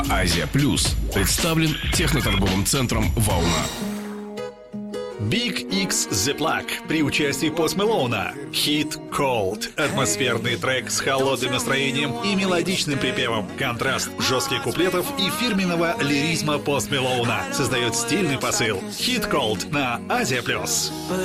Азия Плюс представлен техноторговым центром «Волна». Big X The Plug при участии Пост Мэлоуна. Hit Cold. Атмосферный трек с холодным настроением и мелодичным припевом. Контраст жестких куплетов и фирменного лиризма Пост Мэлоуна создает стильный посыл. Hit Cold на Азия Плюс.